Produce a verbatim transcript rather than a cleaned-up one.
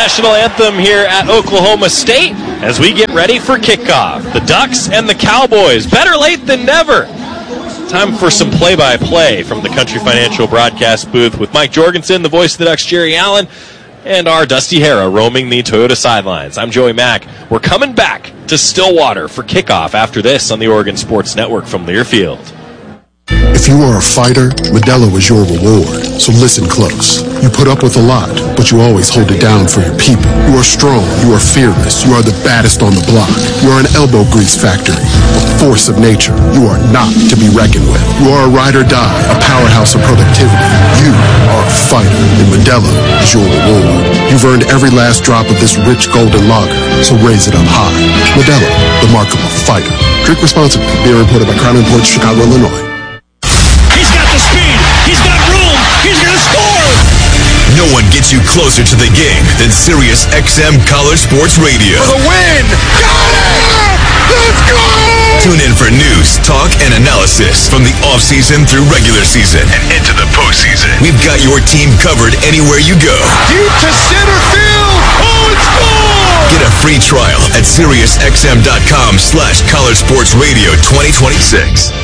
national anthem here at Oklahoma State as we get ready for kickoff. The Ducks and the Cowboys, better late than never. Time for some play-by-play from the Country Financial broadcast booth with Mike Jorgensen, the voice of the Ducks, Jerry Allen, and our Dusty Hara roaming the Toyota sidelines. I'm Joey Mack. We're coming back to Stillwater for kickoff after this on the Oregon Sports Network from Learfield. If you are a fighter, Modelo is your reward. So listen close. You put up with a lot, but you always hold it down for your people. You are strong. You are fearless. You are the baddest on the block. You are an elbow grease factory, a force of nature. You are not to be reckoned with. You are a ride or die, a powerhouse of productivity. You are a fighter, and Modelo is your reward. You've earned every last drop of this rich golden lager, so raise it up high. Modelo, the mark of a fighter. Drink responsibly. Beer imported by Crown Imports, Chicago, Illinois. No one gets you closer to the game than Sirius X M College Sports Radio. For the win! Got it! Let's go! Tune in for news, talk, and analysis from the offseason through regular season and into the postseason. We've got your team covered anywhere you go. Deep to center field! Oh, it's gone! Get a free trial at SiriusXM.com slash College Sports Radio twenty twenty-six.